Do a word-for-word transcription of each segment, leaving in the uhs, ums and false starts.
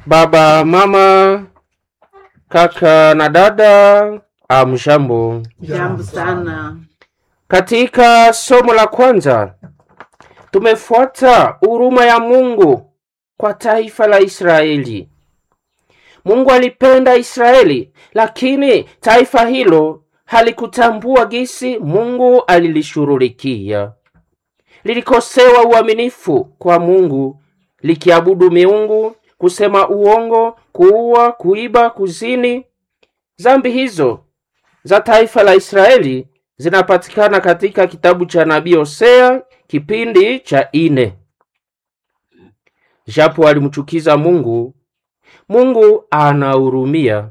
Baba, mama, kaka na dada, amjambo. Jambo sana. Katika somo la kwanza tumefuata huruma ya Mungu kwa taifa la Israeli. Mungu alipenda Israeli, lakini taifa hilo halikutambua gisi Mungu alilishughulikia. Lilikosewa uaminifu kwa Mungu, likiabudu miungu, kusema uongo, kuua, kuiba, kuzini. Zambi hizo za taifa la Israeli zinapatikana katika kitabu cha nabii Hosea kipindi cha ine. Japo walimchukiza Mungu, Mungu anahurumia.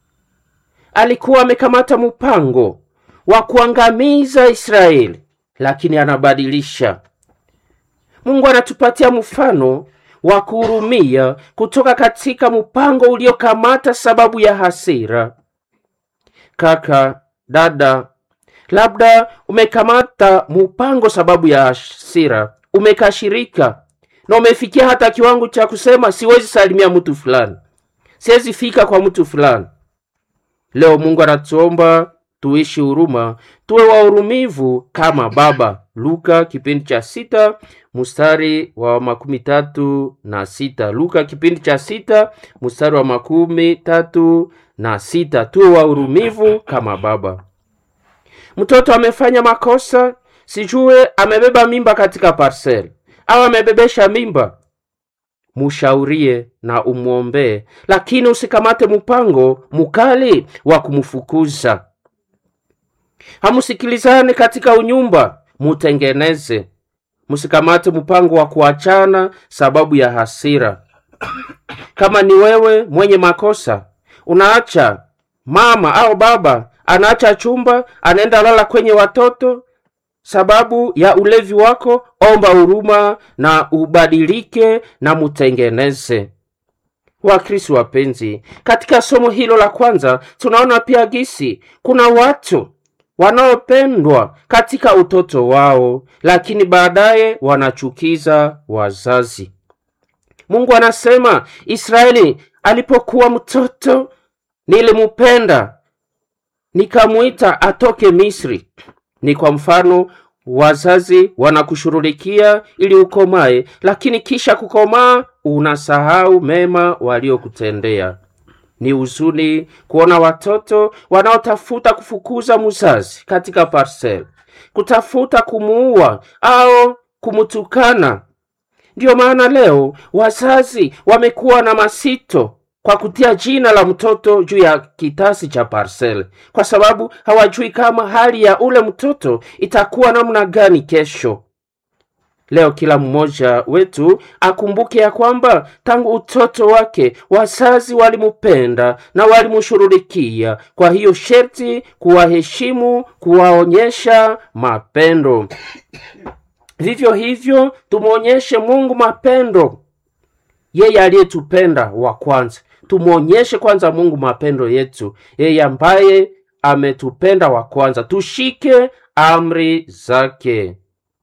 Alikuwa amekamata mpango wa kuangamiza Israeli, lakini anabadilisha. Mungu anatupatia mfano wa kuhurumia kutoka katika mpango uliokamata sababu ya hasira. Kaka, dada, labda umekamata mpango sababu ya hasira, umekashirika na umefikia hata kiwango cha kusema siwezi salimia mtu fulani, siwezi fika kwa mtu fulani. Leo Mungu anatuomba tuishi huruma, tuwe wahurumivu kama Baba. Luka kipindi cha sita mstari wa makumi tatu na sita. Luka kipindi cha sita mstari wa makumi tatu na sita. Tuwe wahurumivu kama Baba. Mtoto amefanya makosa, sijue amebeba mimba katika parcel au amebebesha mimba, mushaurie na umuombe, lakini usikamate mpango mukali wa kumfukuza. Hamusikilizane katika unyumba, mutengeneze. Musikamate mpango wa kuachana sababu ya hasira. Kama ni wewe mwenye makosa, unaacha mama au baba anaacha chumba, anaenda lala kwenye watoto sababu ya ulevi wako, omba huruma na ubadilike na mutengeneze. Wakristo wapenzi, katika somo hilo la kwanza tunaona pia gisi kuna watu wanaopendwa katika utoto wao, lakini baadaye wanachukiza wazazi. Mungu anasema Israeli alipokuwa mtoto nilimupenda, nikamuita atoke Misri. Ni kwa mfano wazazi wanakushughulikia ili ukomae, lakini kisha kukomaa unasahau mema waliokutendea. Ni huzuni kuona watoto wanaotafuta kufukuza mzazi katika parcel, kutafuta kumuua au kumutukana. Ndio maana leo wazazi wamekuwa na masito kwa kutia jina la mtoto juu ya kitasi cha parcel, kwa sababu hawajui kama hali ya ule mtoto itakuwa namna gani kesho. Leo kila mmoja wetu akumbuke ya kwamba tangu utoto wake wazazi walimupenda na walimshughulikia. Kwa hiyo sherti kuwaheshimu, kuwaonyesha mapendo. Vivyo hivyo tumuonyeshe Mungu mapendo. Yeye aliyetupenda wa kwanza, tumuonyeshe kwanza Mungu mapendo yetu, yeye ambaye ametupenda wa kwanza. Tushike amri zake.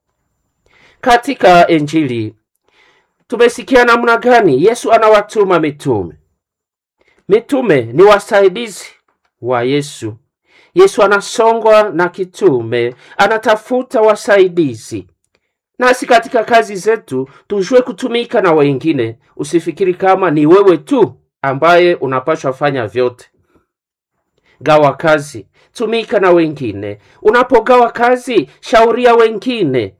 Katika Injili tumesikia namna gani Yesu anawatuma mitume. Mitume ni wasaidizi wa Yesu. Yesu anasongwa na kitume, anatafuta wasaidizi. Nasi katika kazi zetu tujue kutumika na wengine. Usifikiri kama ni wewe tu ambaye unapaswa fanya vyote. Gawa kazi, tumika na wengine. Unapogawa kazi, shauria wengine,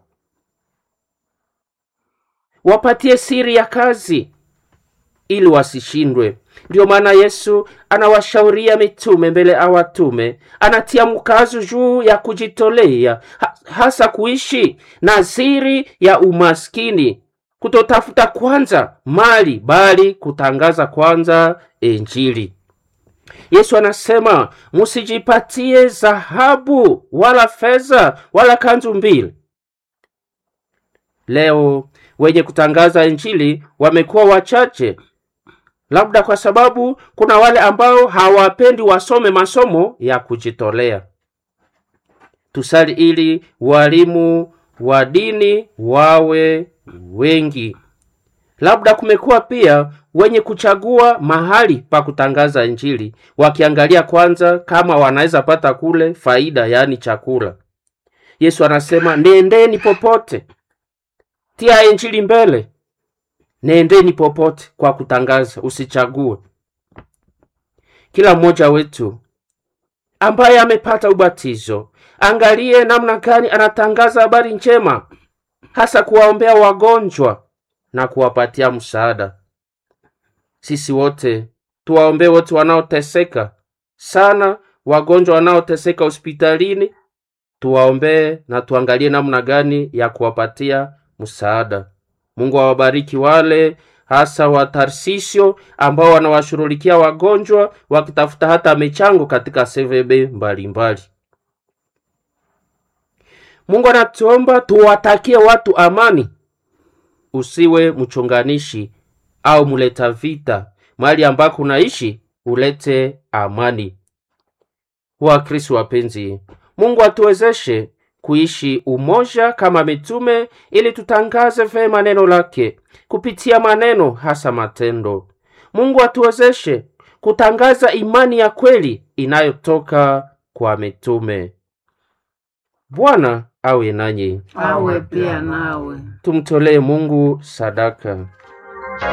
wapatie siri ya kazi ili wasishindwe. Ndio maana Yesu anawashauria mitume mbele awatume, anatia mkazo juu ya kujitolea, hasa kuishi na siri ya umaskini, kutotafuta kwanza mali bali kutangaza kwanza Injili. Yesu anasema musijipatie dhahabu wala fedha wala kanzu mbili. Leo wenye kutangaza Injili wamekuwa wachache, labda kwa sababu kuna wale ambao hawapendi wasome masomo ya kujitolea. Tusali ili walimu wa dini wawe wengi. Labda kumekuwa pia wenye kuchagua mahali pa kutangaza Injili, wakiangalia kwanza kama wanaweza pata kule faida, yaani chakula. Yesu anasema nendeni popote, tia Injili mbele, nendeni popote kwa kutangaza, usichague. Kila mmoja wetu ambaye amepata ubatizo, angalie namna gani anatangaza habari njema, hasa kuwaombea wagonjwa na kuwapatia msaada. Sisi wote tuwaombee wote wanaoteseka sana, wagonjwa wanaoteseka hospitalini, tuwaombee na tuangalie namna gani ya kuwapatia msaada. Mungu awabariki wale hasa wa Tarsisio ambao wanawashughulikia wagonjwa, wakitafuta hata michango katika C V B mbalimbali. Mungu anatuomba tuwatakie watu amani. Usiwe mchonganishi au muleta vita. Mahali ambako unaishi ulete amani. Wa Kristo wapenzi, Mungu atuwezeshe kuishi umoja kama mitume, ili tutangaze vema neno lake kupitia maneno, hasa matendo. Mungu atuwezeshe kutangaza imani ya kweli inayotoka kwa mitume. Bwana awe nanyi, awe pia nawe. Tumtolee Mungu sadaka.